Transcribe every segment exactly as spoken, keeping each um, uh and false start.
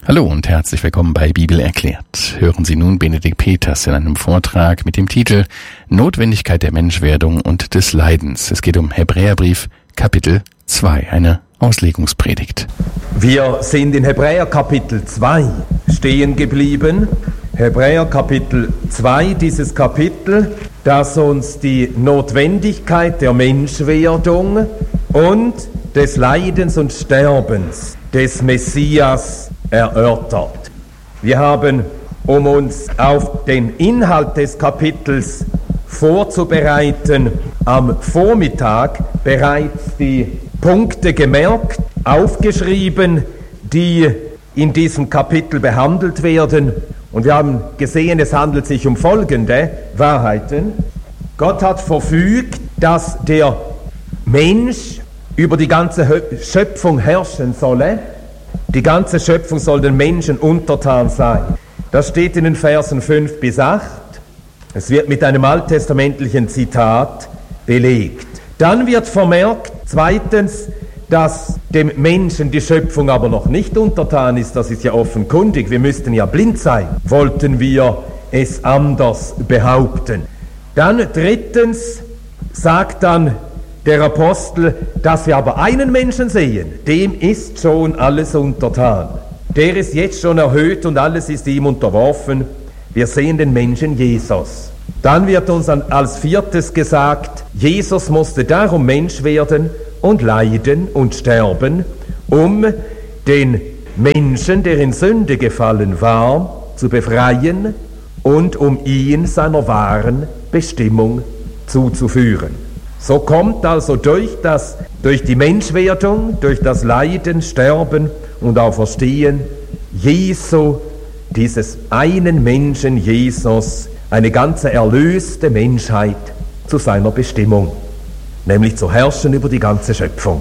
Hallo und herzlich willkommen bei Bibel erklärt. Hören Sie nun Benedikt Peters in einem Vortrag mit dem Titel Notwendigkeit der Menschwerdung und des Leidens. Es geht um Hebräerbrief Kapitel zwei, eine Auslegungspredigt. Wir sind in Hebräer Kapitel zwei stehen geblieben. Hebräer Kapitel zwei, dieses Kapitel, das uns die Notwendigkeit der Menschwerdung und des Leidens und Sterbens des Messias erörtert. Wir haben, um uns auf den Inhalt des Kapitels vorzubereiten, am Vormittag bereits die Punkte gemerkt, aufgeschrieben, die in diesem Kapitel behandelt werden. Und wir haben gesehen, es handelt sich um folgende Wahrheiten. Gott hat verfügt, dass der Mensch über die ganze Schöpfung herrschen solle. Die ganze Schöpfung soll den Menschen untertan sein. Das steht in den Versen fünf bis acht. Es wird mit einem alttestamentlichen Zitat belegt. Dann wird vermerkt, zweitens, dass dem Menschen die Schöpfung aber noch nicht untertan ist. Das ist ja offenkundig. Wir müssten ja blind sein, wollten wir es anders behaupten. Dann drittens sagt dann der Apostel, dass wir aber einen Menschen sehen, dem ist schon alles untertan. Der ist jetzt schon erhöht und alles ist ihm unterworfen. Wir sehen den Menschen Jesus. Dann wird uns als viertes gesagt, Jesus musste darum Mensch werden und leiden und sterben, um den Menschen, der in Sünde gefallen war, zu befreien und um ihn seiner wahren Bestimmung zuzuführen. So kommt also durch, das, durch die Menschwerdung, durch das Leiden, Sterben und Auferstehen Jesu, dieses einen Menschen Jesus, eine ganze erlöste Menschheit zu seiner Bestimmung, nämlich zu herrschen über die ganze Schöpfung.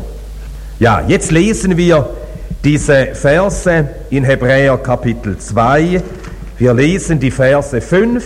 Ja, jetzt lesen wir diese Verse in Hebräer Kapitel zwei. Wir lesen die Verse fünf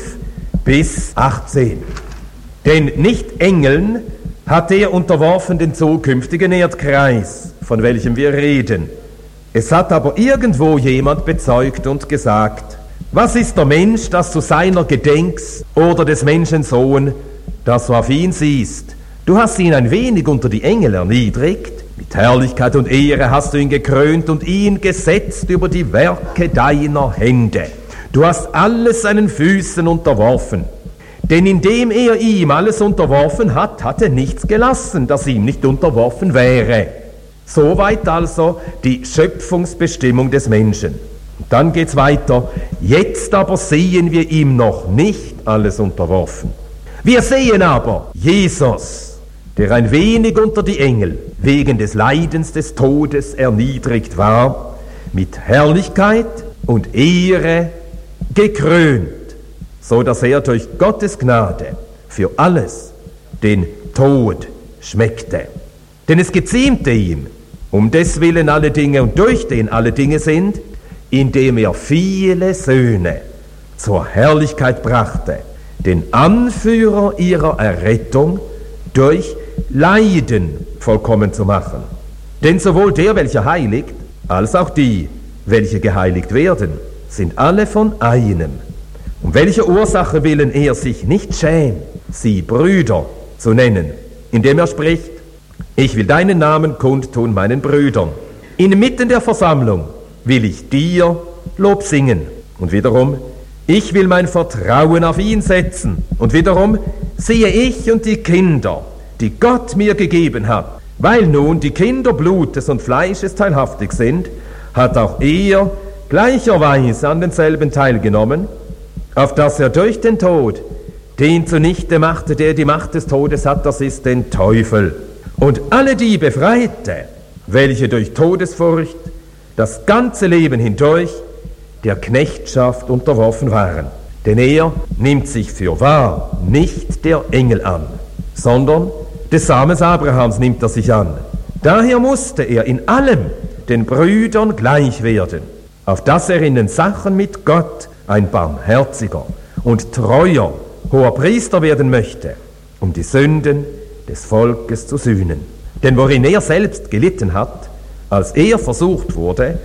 bis achtzehn. Denn nicht Engeln hat er unterworfen den zukünftigen Erdkreis, von welchem wir reden. Es hat aber irgendwo jemand bezeugt und gesagt, was ist der Mensch, dass du seiner gedenkst, oder des Menschen Sohn, dass du auf ihn siehst? Du hast ihn ein wenig unter die Engel erniedrigt, mit Herrlichkeit und Ehre hast du ihn gekrönt und ihn gesetzt über die Werke deiner Hände. Du hast alles seinen Füßen unterworfen. Denn indem er ihm alles unterworfen hat, hat er nichts gelassen, das ihm nicht unterworfen wäre. Soweit also die Schöpfungsbestimmung des Menschen. Und dann geht's weiter. Jetzt aber sehen wir ihm noch nicht alles unterworfen. Wir sehen aber Jesus, der ein wenig unter die Engel wegen des Leidens des Todes erniedrigt war, mit Herrlichkeit und Ehre gekrönt, so dass er durch Gottes Gnade für alles den Tod schmeckte. Denn es geziemte ihm, um deswillen alle Dinge und durch den alle Dinge sind, indem er viele Söhne zur Herrlichkeit brachte, den Anführer ihrer Errettung durch Leiden vollkommen zu machen. Denn sowohl der, welcher heiligt, als auch die, welche geheiligt werden, sind alle von einem. Um welche Ursache willen er sich nicht schämt, sie Brüder zu nennen, indem er spricht, ich will deinen Namen kundtun meinen Brüdern. Inmitten der Versammlung will ich dir Lob singen. Und wiederum, ich will mein Vertrauen auf ihn setzen. Und wiederum, sehe ich und die Kinder, die Gott mir gegeben hat. Weil nun die Kinder Blutes und Fleisches teilhaftig sind, hat auch er gleicherweise an denselben teilgenommen, auf dass er durch den Tod den zunichte machte, der die Macht des Todes hat, das ist den Teufel. Und alle die befreite, welche durch Todesfurcht das ganze Leben hindurch der Knechtschaft unterworfen waren. Denn er nimmt sich für wahr nicht der Engel an, sondern des Samens Abrahams nimmt er sich an. Daher musste er in allem den Brüdern gleich werden, auf dass er in den Sachen mit Gott ein barmherziger und treuer hoher Priester werden möchte, um die Sünden des Volkes zu sühnen. Denn worin er selbst gelitten hat, als er versucht wurde,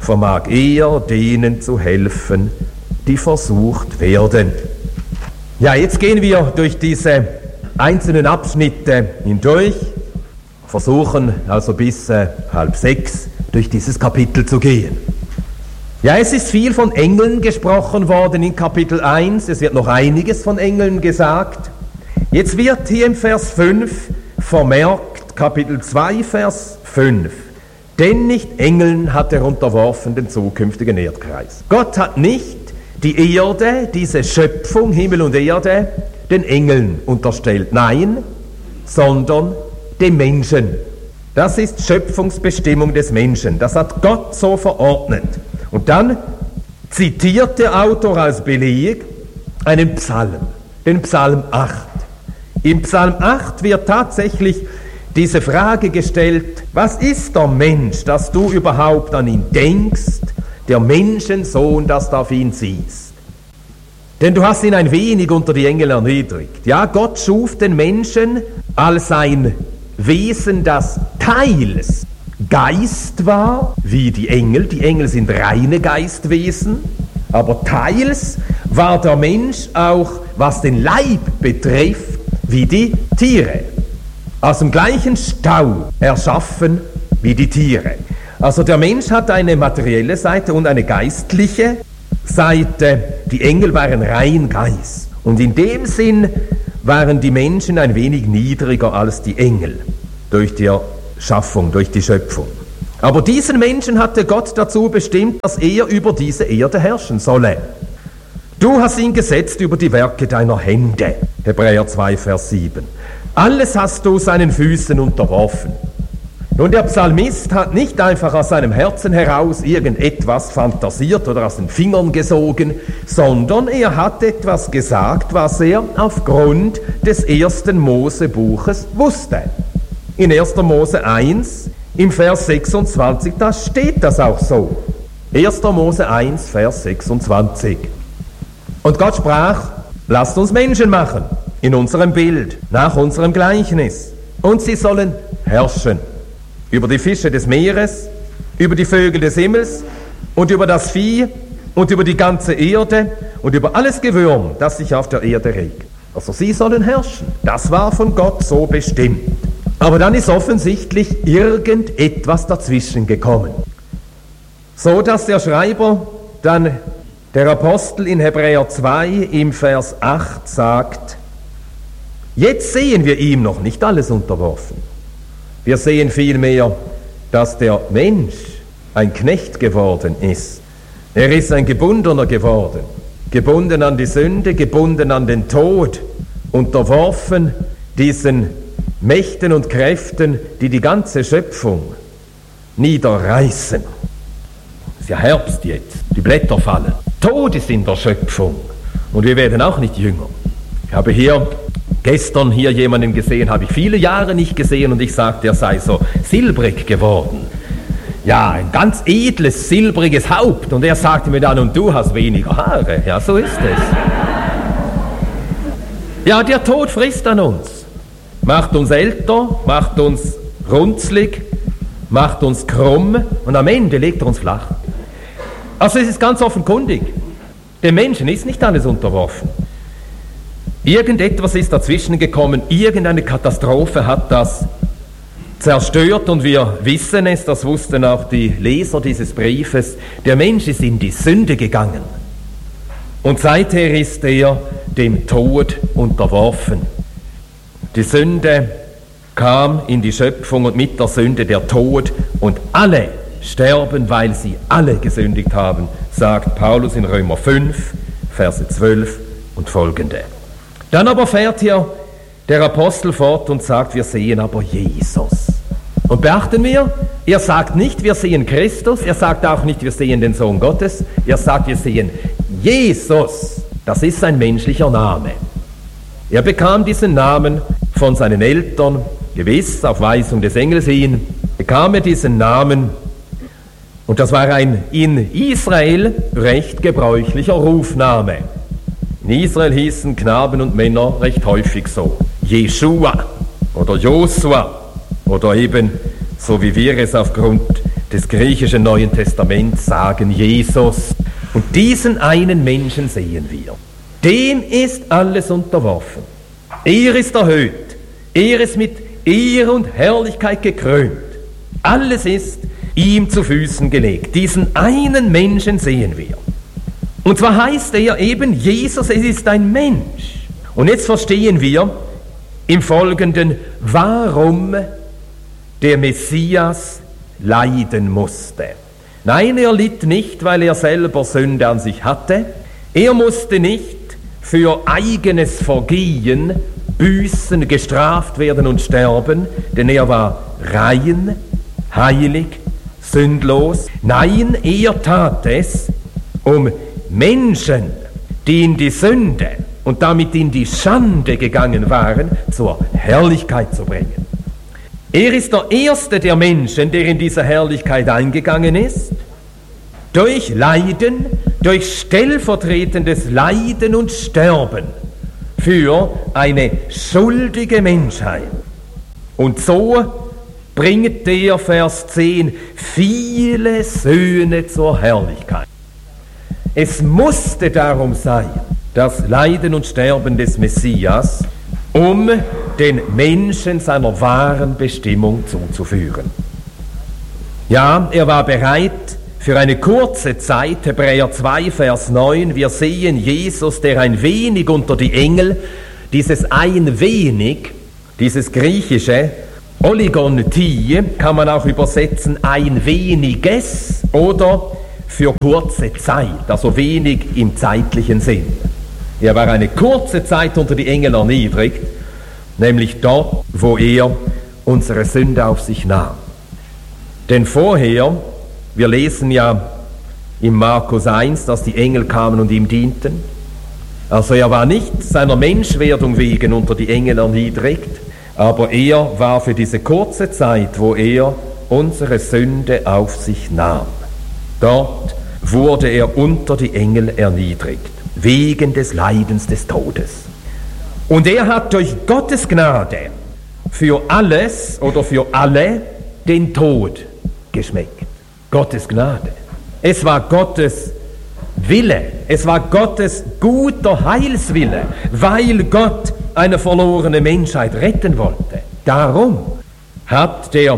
vermag er denen zu helfen, die versucht werden. Ja, jetzt gehen wir durch diese einzelnen Abschnitte hindurch, versuchen also bis äh, halb sechs durch dieses Kapitel zu gehen. Ja, es ist viel von Engeln gesprochen worden in Kapitel eins, es wird noch einiges von Engeln gesagt. Jetzt wird hier im Vers fünf vermerkt, Kapitel zwei, Vers fünf. Denn nicht Engeln hat er unterworfen den zukünftigen Erdkreis. Gott hat nicht die Erde, diese Schöpfung, Himmel und Erde, den Engeln unterstellt. Nein, sondern dem Menschen. Das ist Schöpfungsbestimmung des Menschen. Das hat Gott so verordnet. Und dann zitiert der Autor als Beleg einen Psalm, den Psalm acht. Im Psalm acht wird tatsächlich diese Frage gestellt: Was ist der Mensch, dass du überhaupt an ihn denkst, der Menschensohn, dass du auf ihn siehst? Denn du hast ihn ein wenig unter die Engel erniedrigt. Ja, Gott schuf den Menschen als ein Wesen, das teils Geist war, wie die Engel. Die Engel sind reine Geistwesen, aber teils war der Mensch auch, was den Leib betrifft, wie die Tiere. Aus dem gleichen Stau erschaffen wie die Tiere. Also der Mensch hat eine materielle Seite und eine geistliche Seite. Die Engel waren rein Geist. Und in dem Sinn waren die Menschen ein wenig niedriger als die Engel durch die Schaffung, durch die Schöpfung. Aber diesen Menschen hatte Gott dazu bestimmt, dass er über diese Erde herrschen solle. Du hast ihn gesetzt über die Werke deiner Hände. Hebräer zwei, Vers sieben. Alles hast du seinen Füßen unterworfen. Nun, der Psalmist hat nicht einfach aus seinem Herzen heraus irgendetwas fantasiert oder aus den Fingern gesogen, sondern er hat etwas gesagt, was er aufgrund des ersten Mosebuches wusste. In erster Mose eins, im Vers sechsundzwanzig, da steht das auch so. erster Mose eins, Vers sechsundzwanzig. Und Gott sprach: Lasst uns Menschen machen, in unserem Bild, nach unserem Gleichnis. Und sie sollen herrschen über die Fische des Meeres, über die Vögel des Himmels und über das Vieh und über die ganze Erde und über alles Gewürm, das sich auf der Erde regt. Also sie sollen herrschen. Das war von Gott so bestimmt. Aber dann ist offensichtlich irgendetwas dazwischen gekommen. So dass der Schreiber dann, der Apostel in Hebräer zwei im Vers acht sagt: Jetzt sehen wir ihm noch nicht alles unterworfen. Wir sehen vielmehr, dass der Mensch ein Knecht geworden ist. Er ist ein Gebundener geworden, gebunden an die Sünde, gebunden an den Tod, unterworfen diesen Mächten und Kräften, die die ganze Schöpfung niederreißen. Es ist ja Herbst jetzt, die Blätter fallen. Tod ist in der Schöpfung und wir werden auch nicht jünger. Ich habe hier gestern hier jemanden gesehen, habe ich viele Jahre nicht gesehen, und ich sagte, er sei so silbrig geworden. Ja, ein ganz edles, silbriges Haupt. Und er sagte mir dann: Und du hast weniger Haare. Ja, so ist es. Ja, der Tod frisst an uns. Macht uns älter, macht uns runzlig, macht uns krumm und am Ende legt er uns flach. Also es ist ganz offenkundig, dem Menschen ist nicht alles unterworfen. Irgendetwas ist dazwischen gekommen, irgendeine Katastrophe hat das zerstört, und wir wissen es, das wussten auch die Leser dieses Briefes, der Mensch ist in die Sünde gegangen und seither ist er dem Tod unterworfen. Die Sünde kam in die Schöpfung und mit der Sünde der Tod, und alle sterben, weil sie alle gesündigt haben, sagt Paulus in Römer fünf, Verse zwölf und folgende. Dann aber fährt hier der Apostel fort und sagt, wir sehen aber Jesus. Und beachten wir, er sagt nicht, wir sehen Christus, er sagt auch nicht, wir sehen den Sohn Gottes, er sagt, wir sehen Jesus. Das ist sein menschlicher Name. Er bekam diesen Namen von seinen Eltern, gewiss auf Weisung des Engels hin, bekam er diesen Namen, und das war ein in Israel recht gebräuchlicher Rufname. In Israel hießen Knaben und Männer recht häufig so: Jeschua oder Josua oder eben, so wie wir es aufgrund des griechischen Neuen Testaments sagen Jesus. Und diesen einen Menschen sehen wir. Dem ist alles unterworfen. Er ist erhöht. Er ist mit Ehre und Herrlichkeit gekrönt. Alles ist ihm zu Füßen gelegt. Diesen einen Menschen sehen wir. Und zwar heißt er eben, Jesus, es ist ein Mensch. Und jetzt verstehen wir im Folgenden, warum der Messias leiden musste. Nein, er litt nicht, weil er selber Sünde an sich hatte. Er musste nicht für eigenes Vergehen büßen, gestraft werden und sterben, denn er war rein, heilig, sündlos. Nein, er tat es, um Menschen, die in die Sünde und damit in die Schande gegangen waren, zur Herrlichkeit zu bringen. Er ist der erste der Menschen, der in diese Herrlichkeit eingegangen ist, durch Leiden, durch stellvertretendes Leiden und Sterben für eine schuldige Menschheit. Und so bringt der Vers zehn viele Söhne zur Herrlichkeit. Es musste darum sein, das Leiden und Sterben des Messias, um den Menschen seiner wahren Bestimmung zuzuführen. Ja, er war bereit für eine kurze Zeit, Hebräer zwei, Vers neun, wir sehen Jesus, der ein wenig unter die Engel, dieses ein wenig, dieses griechische Oligontie, kann man auch übersetzen, ein weniges oder für kurze Zeit, also wenig im zeitlichen Sinn. Er war eine kurze Zeit unter die Engel erniedrigt, nämlich dort, wo er unsere Sünde auf sich nahm. Denn vorher, wir lesen ja im Markus eins, dass die Engel kamen und ihm dienten. Also er war nicht seiner Menschwerdung wegen unter die Engel erniedrigt, aber er war für diese kurze Zeit, wo er unsere Sünde auf sich nahm. Dort wurde er unter die Engel erniedrigt, wegen des Leidens des Todes. Und er hat durch Gottes Gnade für alles oder für alle den Tod geschmeckt. Gottes Gnade. Es war Gottes Wille. Es war Gottes guter Heilswille, weil Gott eine verlorene Menschheit retten wollte. Darum hat der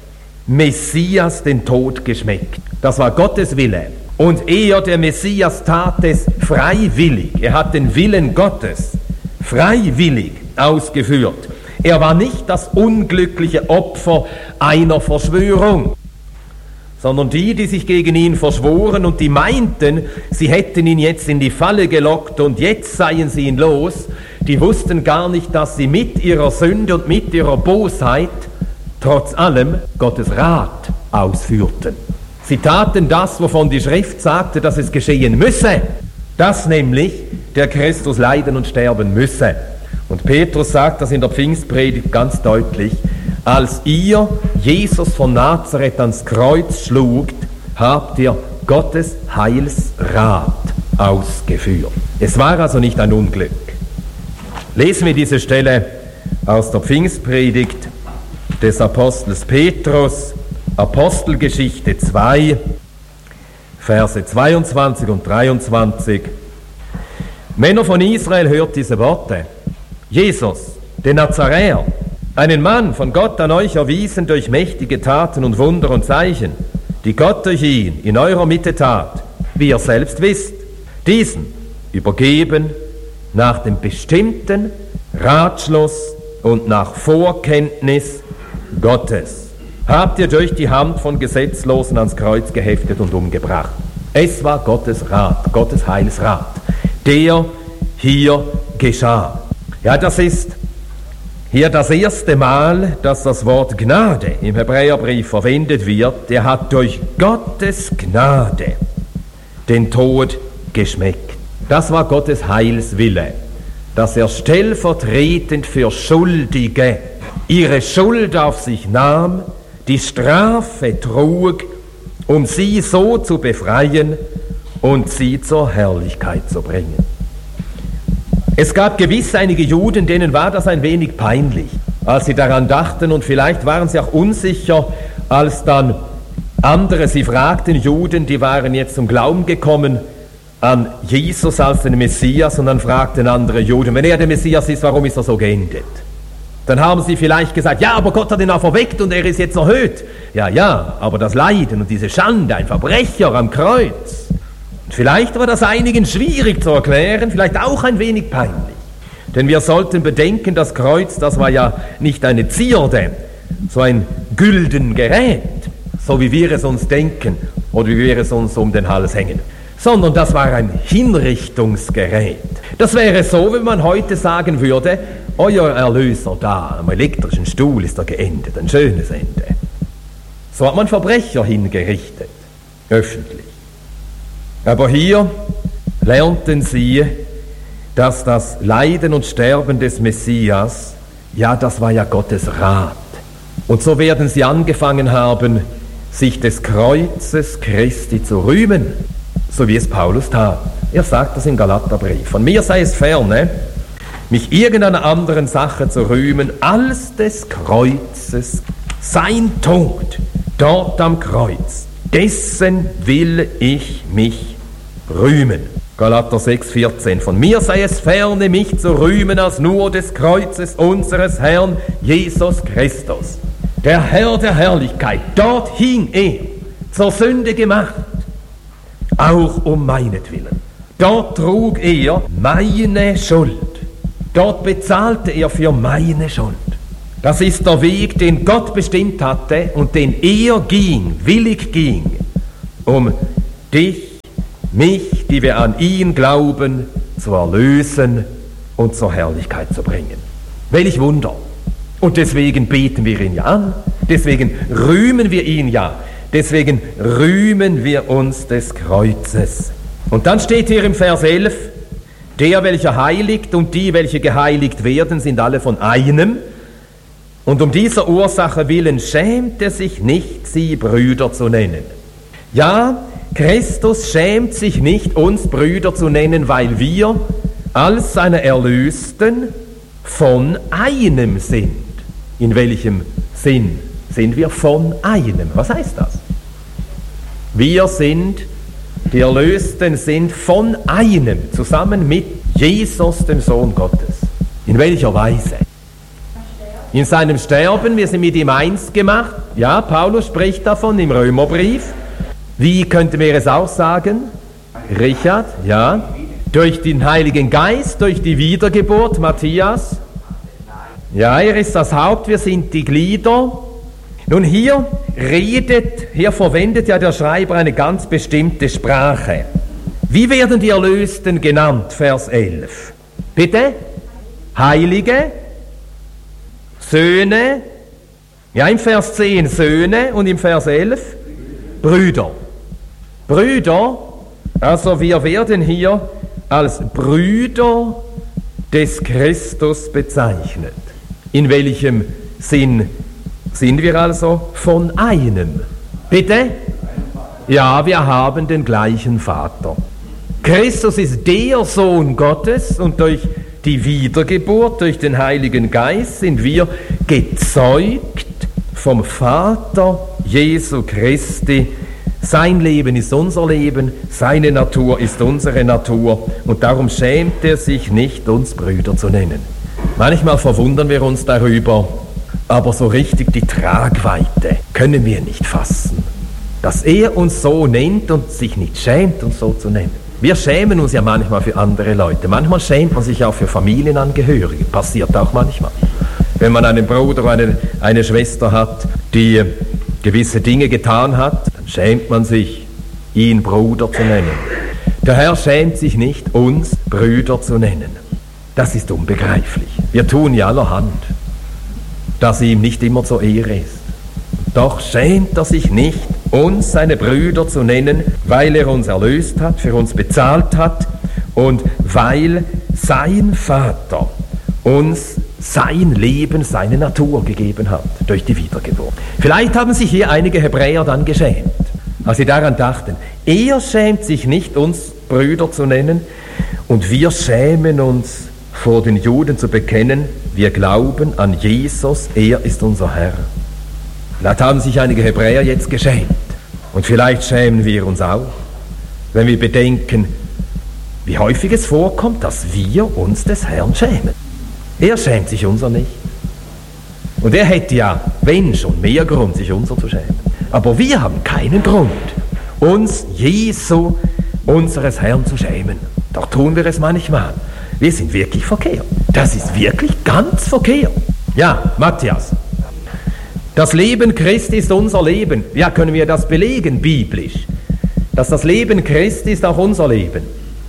Messias den Tod geschmeckt. Das war Gottes Wille. Und er, der Messias, tat es freiwillig. Er hat den Willen Gottes freiwillig ausgeführt. Er war nicht das unglückliche Opfer einer Verschwörung, sondern die, die sich gegen ihn verschworen und die meinten, sie hätten ihn jetzt in die Falle gelockt und jetzt seien sie ihn los, die wussten gar nicht, dass sie mit ihrer Sünde und mit ihrer Bosheit trotz allem Gottes Rat ausführten. Sie taten das, wovon die Schrift sagte, dass es geschehen müsse, dass nämlich der Christus leiden und sterben müsse. Und Petrus sagt das in der Pfingstpredigt ganz deutlich: Als ihr Jesus von Nazareth ans Kreuz schlugt, habt ihr Gottes Heilsrat ausgeführt. Es war also nicht ein Unglück. Lesen wir diese Stelle aus der Pfingstpredigt des Apostels Petrus, Apostelgeschichte zwei, Verse zweiundzwanzig und dreiundzwanzig. Männer von Israel, hört diese Worte. Jesus, den Nazaräer, einen Mann von Gott an euch erwiesen durch mächtige Taten und Wunder und Zeichen, die Gott durch ihn in eurer Mitte tat, wie ihr selbst wisst, diesen übergeben nach dem bestimmten Ratschluss und nach Vorkenntnis Gottes, habt ihr durch die Hand von Gesetzlosen ans Kreuz geheftet und umgebracht. Es war Gottes Rat, Gottes Heilsrat, der hier geschah. Ja, das ist hier das erste Mal, dass das Wort Gnade im Hebräerbrief verwendet wird. Der hat durch Gottes Gnade den Tod geschmeckt. Das war Gottes Heilswille, dass er stellvertretend für Schuldige ihre Schuld auf sich nahm, die Strafe trug, um sie so zu befreien und sie zur Herrlichkeit zu bringen. Es gab gewiss einige Juden, denen war das ein wenig peinlich, als sie daran dachten, und vielleicht waren sie auch unsicher, als dann Andere, sie fragten Juden, die waren jetzt zum Glauben gekommen an Jesus als den Messias, und dann fragten andere Juden, wenn er der Messias ist, warum ist er so geendet? Dann haben sie vielleicht gesagt, ja, aber Gott hat ihn auferweckt und er ist jetzt erhöht. Ja, ja, aber das Leiden und diese Schande, ein Verbrecher am Kreuz. Und vielleicht war das einigen schwierig zu erklären, vielleicht auch ein wenig peinlich. Denn wir sollten bedenken, das Kreuz, das war ja nicht eine Zierde, so ein gülden Gerät, so wie wir es uns denken oder wie wir es uns um den Hals hängen, sondern das war ein Hinrichtungsgerät. Das wäre so, wenn man heute sagen würde, euer Erlöser da, am elektrischen Stuhl ist er geendet, ein schönes Ende. So hat man Verbrecher hingerichtet, öffentlich. Aber hier lernten sie, dass das Leiden und Sterben des Messias, ja, das war ja Gottes Rat. Und so werden sie angefangen haben, sich des Kreuzes Christi zu rühmen, so wie es Paulus tat. Er sagt das im Galaterbrief. Von mir sei es ferne, mich irgendeiner anderen Sache zu rühmen, als des Kreuzes, sein Tod, dort am Kreuz, dessen will ich mich rühmen. Galater sechs, vierzehn. Von mir sei es ferne, mich zu rühmen, als nur des Kreuzes unseres Herrn Jesus Christus. Der Herr der Herrlichkeit, dort hing er, zur Sünde gemacht, auch um meinetwillen. Dort trug er meine Schuld. Dort bezahlte er für meine Schuld. Das ist der Weg, den Gott bestimmt hatte und den er ging, willig ging, um dich, mich, die wir an ihn glauben, zu erlösen und zur Herrlichkeit zu bringen. Welch Wunder! Und deswegen beten wir ihn ja an, deswegen rühmen wir ihn ja, deswegen rühmen wir uns des Kreuzes. Und dann steht hier im Vers elf, der, welcher heiligt und die, welche geheiligt werden, sind alle von einem. Und um dieser Ursache willen schämt er sich nicht, sie Brüder zu nennen. Ja, Christus schämt sich nicht, uns Brüder zu nennen, weil wir als seine Erlösten von einem sind. In welchem Sinn sind wir von einem? Was heißt das? Wir sind, die Erlösten sind von einem, zusammen mit Jesus, dem Sohn Gottes. In welcher Weise? In seinem Sterben, wir sind mit ihm eins gemacht. Ja, Paulus spricht davon im Römerbrief. Wie könnten wir es auch sagen? Richard, ja. Durch den Heiligen Geist, durch die Wiedergeburt, Matthias. Ja, er ist das Haupt, wir sind die Glieder. Nun hier redet, hier verwendet ja der Schreiber eine ganz bestimmte Sprache. Wie werden die Erlösten genannt, Vers elf? Bitte? Heilige, Söhne, ja im Vers zehn Söhne und im Vers elf Brüder. Brüder, also wir werden hier als Brüder des Christus bezeichnet. In welchem Sinn sind wir also von einem? Bitte? Ja, wir haben den gleichen Vater. Christus ist der Sohn Gottes und durch die Wiedergeburt, durch den Heiligen Geist sind wir gezeugt vom Vater Jesu Christi. Sein Leben ist unser Leben, seine Natur ist unsere Natur und darum schämt er sich nicht, uns Brüder zu nennen. Manchmal verwundern wir uns darüber, aber so richtig die Tragweite können wir nicht fassen, dass er uns so nennt und sich nicht schämt, uns so zu nennen. Wir schämen uns ja manchmal für andere Leute, manchmal schämt man sich auch für Familienangehörige, passiert auch manchmal. Wenn man einen Bruder oder eine, eine Schwester hat, die gewisse Dinge getan hat, dann schämt man sich, ihn Bruder zu nennen. Der Herr schämt sich nicht, uns Brüder zu nennen. Das ist unbegreiflich. Wir tun ja allerhand, dass ihm nicht immer zur Ehre ist. Doch schämt er sich nicht, uns seine Brüder zu nennen, weil er uns erlöst hat, für uns bezahlt hat und weil sein Vater uns sein Leben, seine Natur gegeben hat durch die Wiedergeburt. Vielleicht haben sich hier einige Hebräer dann geschämt, als sie daran dachten, er schämt sich nicht, uns Brüder zu nennen und wir schämen uns vor den Juden zu bekennen, wir glauben an Jesus, er ist unser Herr. Vielleicht haben sich einige Hebräer jetzt geschämt. Und vielleicht schämen wir uns auch, wenn wir bedenken, wie häufig es vorkommt, dass wir uns des Herrn schämen. Er schämt sich unser nicht. Und er hätte ja, wenn schon, mehr Grund, sich unser zu schämen. Aber wir haben keinen Grund, uns Jesu, unseres Herrn zu schämen. Doch tun wir es manchmal. Wir sind wirklich verkehrt. Das ist wirklich ganz verkehrt. Ja, Matthias. Das Leben Christi ist unser Leben. Ja, können wir das belegen, biblisch? Dass das Leben Christi ist auch unser Leben.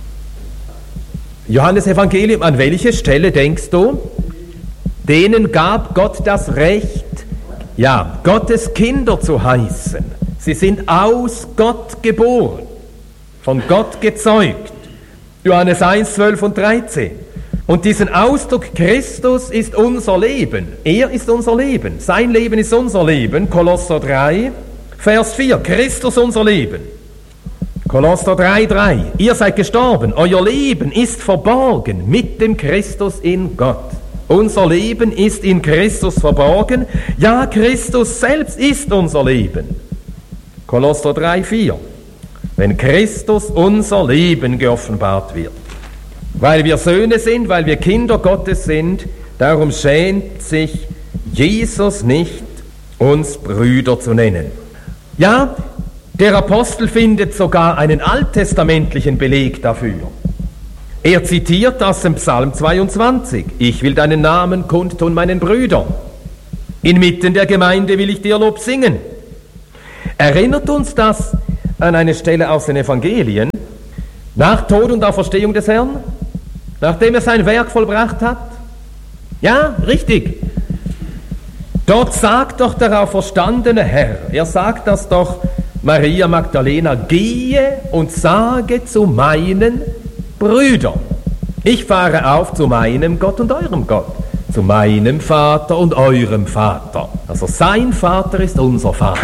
Johannes Evangelium, an welche Stelle denkst du? Denen gab Gott das Recht, ja, Gottes Kinder zu heißen. Sie sind aus Gott geboren, von Gott gezeugt. Johannes eins, zwölf und dreizehn. Und diesen Ausdruck Christus ist unser Leben. Er ist unser Leben. Sein Leben ist unser Leben. Kolosser drei, Vers vier. Christus unser Leben. Kolosser drei, drei. Ihr seid gestorben. Euer Leben ist verborgen mit dem Christus in Gott. Unser Leben ist in Christus verborgen. Ja, Christus selbst ist unser Leben. Kolosser drei, vier. Wenn Christus unser Leben geoffenbart wird. Weil wir Söhne sind, weil wir Kinder Gottes sind, darum schämt sich Jesus nicht, uns Brüder zu nennen. Ja, der Apostel findet sogar einen alttestamentlichen Beleg dafür. Er zitiert aus dem Psalm zweiundzwanzig. Ich will deinen Namen kundtun meinen Brüdern. Inmitten der Gemeinde will ich dir Lob singen. Erinnert uns das an eine Stelle aus den Evangelien? Nach Tod und Auferstehung des Herrn? Nachdem er sein Werk vollbracht hat? Ja, richtig. Dort sagt doch der auferstandene Herr, er sagt das doch Maria Magdalena, gehe und sage zu meinen Brüdern. Ich fahre auf zu meinem Gott und eurem Gott, zu meinem Vater und eurem Vater. Also sein Vater ist unser Vater.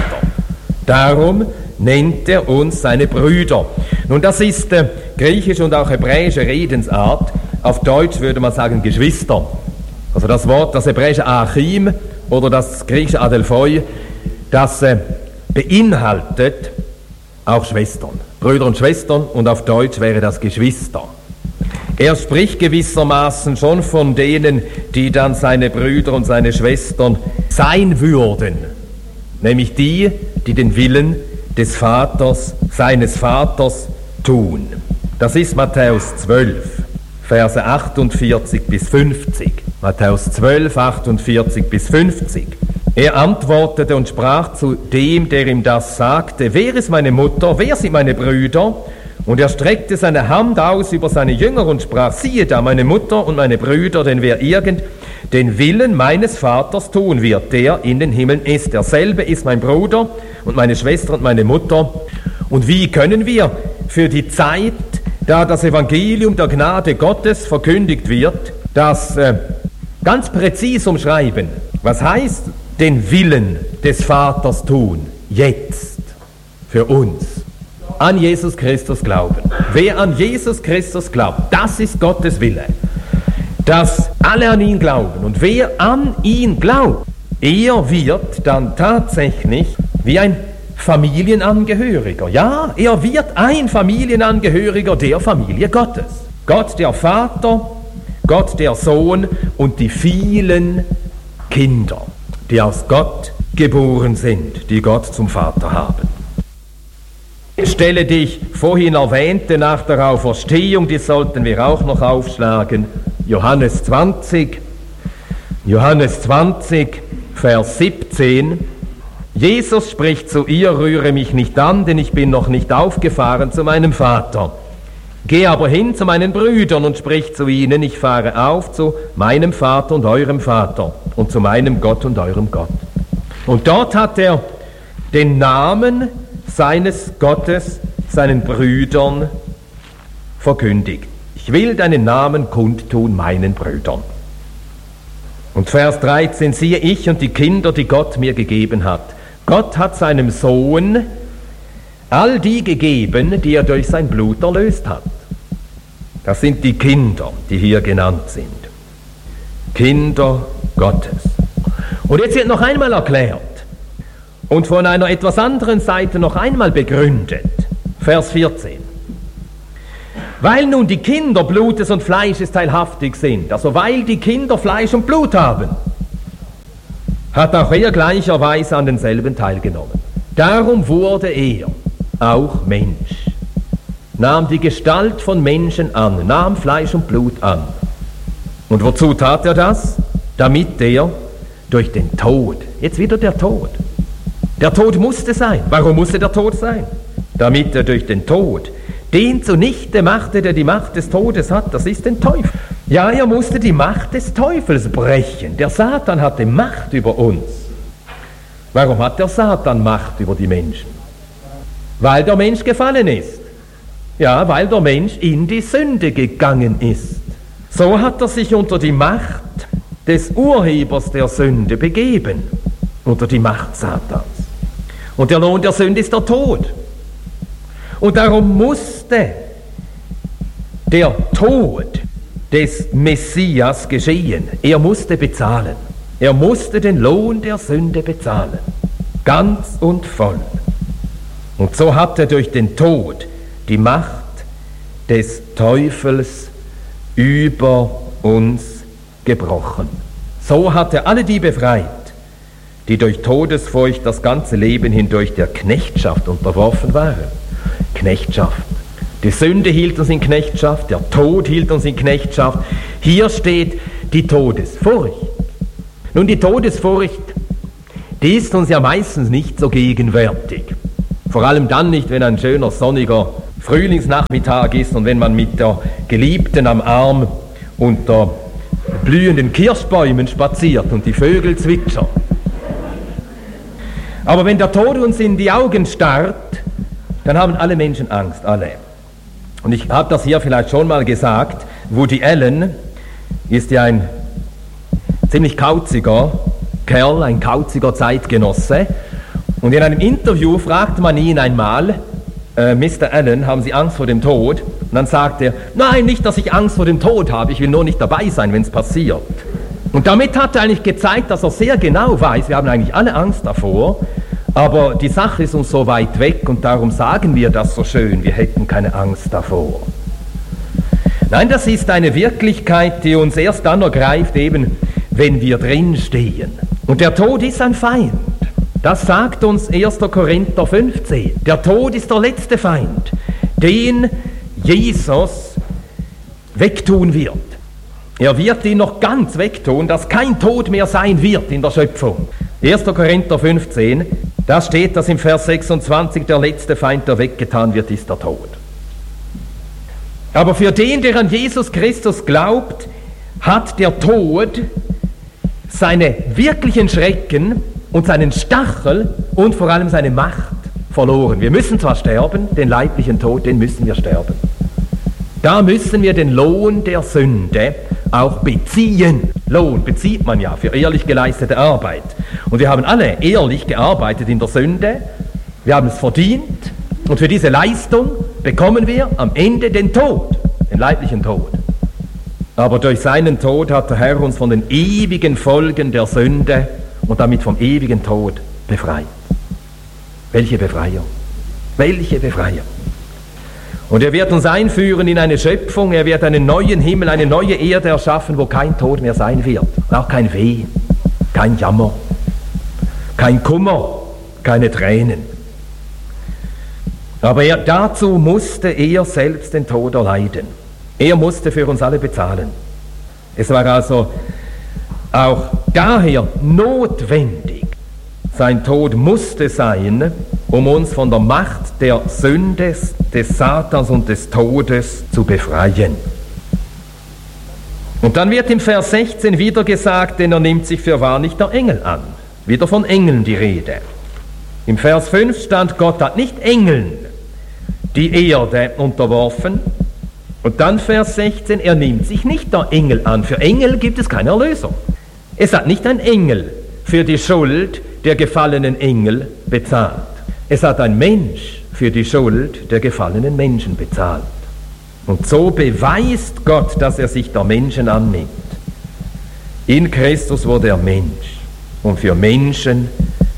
Darum nennt er uns seine Brüder. Nun, das ist äh, griechische und auch hebräische Redensart. Auf Deutsch würde man sagen Geschwister. Also das Wort, das hebräische Achim oder das griechische Adelphoi, das äh, beinhaltet auch Schwestern. Brüder und Schwestern, und auf Deutsch wäre das Geschwister. Er spricht gewissermaßen schon von denen, die dann seine Brüder und seine Schwestern sein würden. Nämlich die, die den Willen des Vaters, seines Vaters tun. Das ist Matthäus zwölf, Verse achtundvierzig bis fünfzig. Matthäus zwölf, achtundvierzig bis fünfzig. Er antwortete und sprach zu dem, der ihm das sagte, wer ist meine Mutter, wer sind meine Brüder? Und er streckte seine Hand aus über seine Jünger und sprach, siehe da meine Mutter und meine Brüder, denn wer irgend den Willen meines Vaters tun wird, der in den Himmeln ist. Derselbe ist mein Bruder und meine Schwester und meine Mutter. Und wie können wir für die Zeit, da das Evangelium der Gnade Gottes verkündigt wird, das äh, ganz präzise umschreiben? Was heißt den Willen des Vaters tun? Jetzt. Für uns. An Jesus Christus glauben. Wer an Jesus Christus glaubt, das ist Gottes Wille. Dass alle an ihn glauben. Und wer an ihn glaubt, er wird dann tatsächlich wie ein Familienangehöriger. Ja, er wird ein Familienangehöriger der Familie Gottes. Gott der Vater, Gott der Sohn und die vielen Kinder, die aus Gott geboren sind, die Gott zum Vater haben. Die Stelle, die ich vorhin erwähnte, nach der Auferstehung, die sollten wir auch noch aufschlagen. Johannes zwanzig, Johannes zwanzig, Vers siebzehn. Jesus spricht zu ihr, rühre mich nicht an, denn ich bin noch nicht aufgefahren zu meinem Vater. Geh aber hin zu meinen Brüdern und sprich zu ihnen, ich fahre auf zu meinem Vater und eurem Vater und zu meinem Gott und eurem Gott. Und dort hat er den Namen seines Gottes seinen Brüdern verkündigt. Ich will deinen Namen kundtun meinen Brüdern. Und Vers dreizehn, siehe ich und die Kinder, die Gott mir gegeben hat. Gott hat seinem Sohn all die gegeben, die er durch sein Blut erlöst hat. Das sind die Kinder, die hier genannt sind. Kinder Gottes. Und jetzt wird noch einmal erklärt, und von einer etwas anderen Seite noch einmal begründet. Vers vierzehn. Weil nun die Kinder Blutes und Fleisches teilhaftig sind, also weil die Kinder Fleisch und Blut haben, hat auch er gleicherweise an denselben teilgenommen. Darum wurde er auch Mensch, nahm die Gestalt von Menschen an, nahm Fleisch und Blut an. Und wozu tat er das? Damit er durch den Tod, jetzt wieder der Tod, der Tod musste sein. Warum musste der Tod sein? Damit er durch den Tod den zunichte machte, der die Macht des Todes hat, das ist den Teufel. Ja, er musste die Macht des Teufels brechen. Der Satan hatte Macht über uns. Warum hat der Satan Macht über die Menschen? Weil der Mensch gefallen ist. Ja, weil der Mensch in die Sünde gegangen ist. So hat er sich unter die Macht des Urhebers der Sünde begeben, unter die Macht Satans. Und der Lohn der Sünde ist der Tod. Und darum musste der Tod des Messias geschehen. Er musste bezahlen. Er musste den Lohn der Sünde bezahlen. Ganz und voll. Und so hat er durch den Tod die Macht des Teufels über uns gebrochen. So hat er alle die befreit, die durch Todesfurcht das ganze Leben hindurch der Knechtschaft unterworfen waren. Knechtschaft. Die Sünde hielt uns in Knechtschaft, der Tod hielt uns in Knechtschaft. Hier steht die Todesfurcht. Nun, die Todesfurcht, die ist uns ja meistens nicht so gegenwärtig. Vor allem dann nicht, wenn ein schöner, sonniger Frühlingsnachmittag ist und wenn man mit der Geliebten am Arm unter blühenden Kirschbäumen spaziert und die Vögel zwitschern. Aber wenn der Tod uns in die Augen starrt, dann haben alle Menschen Angst, alle. Und ich habe das hier vielleicht schon mal gesagt, Woody Allen ist ja ein ziemlich kauziger Kerl, ein kauziger Zeitgenosse. Und in einem Interview fragt man ihn einmal, äh, Mister Allen, haben Sie Angst vor dem Tod? Und dann sagt er, nein, nicht, dass ich Angst vor dem Tod habe, ich will nur nicht dabei sein, wenn es passiert. Und damit hat er eigentlich gezeigt, dass er sehr genau weiß, wir haben eigentlich alle Angst davor, aber die Sache ist uns so weit weg und darum sagen wir das so schön, wir hätten keine Angst davor. Nein, das ist eine Wirklichkeit, die uns erst dann ergreift, eben wenn wir drin stehen. Und der Tod ist ein Feind. Das sagt uns erster Korinther fünfzehn. Der Tod ist der letzte Feind, den Jesus wegtun wird. Er wird ihn noch ganz wegtun, dass kein Tod mehr sein wird in der Schöpfung. erster Korinther fünfzehn, da steht das im Vers sechsundzwanzig, der letzte Feind, der weggetan wird, ist der Tod. Aber für den, der an Jesus Christus glaubt, hat der Tod seine wirklichen Schrecken und seinen Stachel und vor allem seine Macht verloren. Wir müssen zwar sterben, den leiblichen Tod, den müssen wir sterben. Da müssen wir den Lohn der Sünde auch beziehen. Lohn bezieht man ja für ehrlich geleistete Arbeit. Und wir haben alle ehrlich gearbeitet in der Sünde. Wir haben es verdient. Und für diese Leistung bekommen wir am Ende den Tod, den leiblichen Tod. Aber durch seinen Tod hat der Herr uns von den ewigen Folgen der Sünde und damit vom ewigen Tod befreit. Welche Befreiung! Welche Befreiung! Und er wird uns einführen in eine Schöpfung, er wird einen neuen Himmel, eine neue Erde erschaffen, wo kein Tod mehr sein wird. Auch kein Weh, kein Jammer, kein Kummer, keine Tränen. Aber er, dazu musste er selbst den Tod erleiden. Er musste für uns alle bezahlen. Es war also auch daher notwendig, sein Tod musste sein, um uns von der Macht der Sünde, des Satans und des Todes zu befreien. Und dann wird im Vers sechzehn wieder gesagt, denn er nimmt sich fürwahr nicht der Engel an. Wieder von Engeln die Rede. Im Vers fünf stand, Gott hat nicht Engeln die Erde unterworfen. Und dann Vers sechzehn, er nimmt sich nicht der Engel an. Für Engel gibt es keine Erlösung. Es hat nicht ein Engel für die Schuld der gefallenen Engel bezahlt. Es hat ein Mensch für die Schuld der gefallenen Menschen bezahlt. Und so beweist Gott, dass er sich der Menschen annimmt. In Christus wurde er Mensch, um für Menschen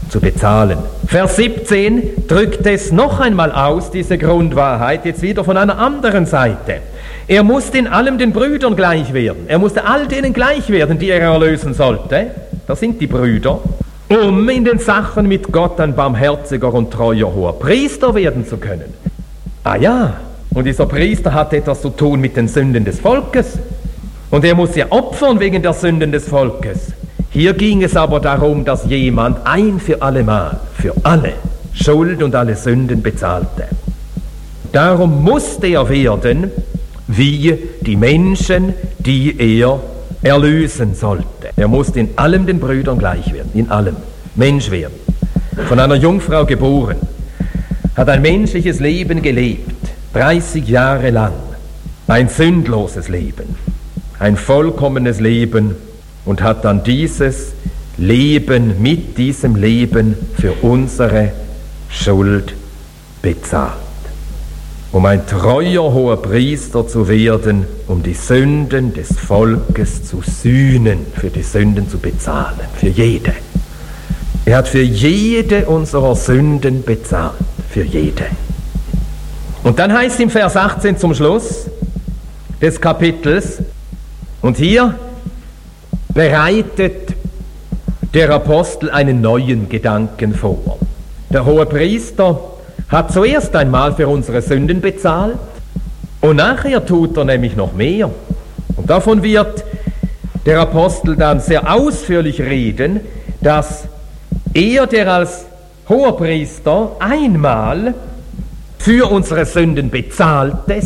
zu bezahlen. Vers siebzehn drückt es noch einmal aus, diese Grundwahrheit, jetzt wieder von einer anderen Seite. Er musste in allem den Brüdern gleich werden. Er musste all denen gleich werden, die er erlösen sollte. Das sind die Brüder. Um in den Sachen mit Gott ein barmherziger und treuer hoher Priester werden zu können. Ah ja, und dieser Priester hat etwas zu tun mit den Sünden des Volkes. Und er muss ja opfern wegen der Sünden des Volkes. Hier ging es aber darum, dass jemand ein für allemal, für alle Schuld und alle Sünden bezahlte. Darum musste er werden, wie die Menschen, die er erlösen sollte. Er musste in allem den Brüdern gleich werden, in allem Mensch werden. Von einer Jungfrau geboren, hat ein menschliches Leben gelebt, dreißig Jahre lang, ein sündloses Leben, ein vollkommenes Leben und hat dann dieses Leben mit diesem Leben für unsere Schuld bezahlt. Um ein treuer hoher Priester zu werden, um die Sünden des Volkes zu sühnen, für die Sünden zu bezahlen, für jede. Er hat für jede unserer Sünden bezahlt, für jede. Und dann heißt im Vers achtzehn zum Schluss des Kapitels, und hier bereitet der Apostel einen neuen Gedanken vor. Der hohe Priester hat zuerst einmal für unsere Sünden bezahlt und nachher tut er nämlich noch mehr. Und davon wird der Apostel dann sehr ausführlich reden, dass er, der als Hoherpriester einmal für unsere Sünden bezahlte,